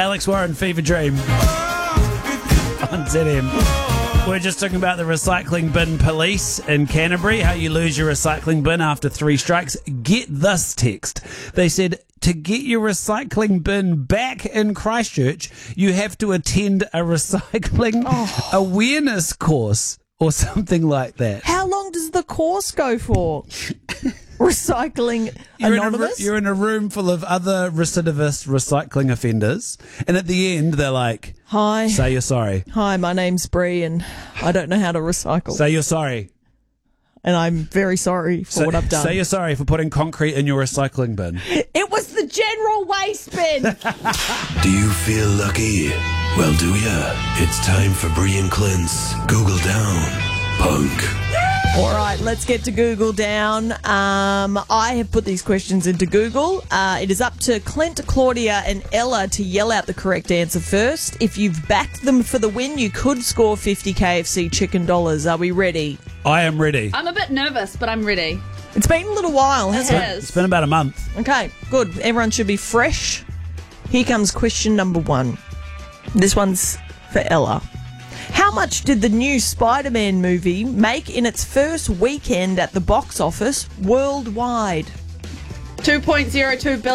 Alex Warren, Fever Dream on ZM. We're just talking about the recycling bin police in Canterbury, how you lose your recycling bin after 3 strikes. Get this text. They said, to get your recycling bin back in Christchurch, you have to attend a recycling awareness course or something like that. How long does the course go for? Recycling Anonymous? You're in a room full of other recidivist recycling offenders, and at the end, they're like, Hi. say you're sorry. Hi, my name's Bree, and I don't know how to recycle. Say you're sorry. And I'm very sorry for what I've done. Say you're sorry for putting concrete in your recycling bin. It was the general waste bin. Do you feel lucky? Well, do ya? It's time for Bree and Clint's Google Down Punk. All right, let's get to Google Down. I have put these questions into Google. It is up to Clint, Claudia and Ella to yell out the correct answer first. If you've backed them for the win, you could score 50 KFC chicken dollars. Are we ready? I am ready. I'm a bit nervous, but I'm ready. It's been a little while, hasn't it? It's been about a month. Okay, good. Everyone should be fresh. Here comes question number 1. This one's for Ella. How much did the new Spider-Man movie make in its first weekend at the box office worldwide? 2.02 billion.